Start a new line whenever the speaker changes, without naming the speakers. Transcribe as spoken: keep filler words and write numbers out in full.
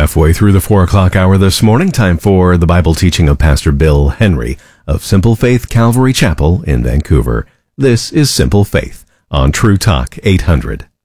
halfway through the four o'clock hour this morning. Time for the Bible teaching of Pastor Bill Henry of Simple Faith Calvary Chapel in Vancouver. This is Simple Faith on True Talk eight hundred.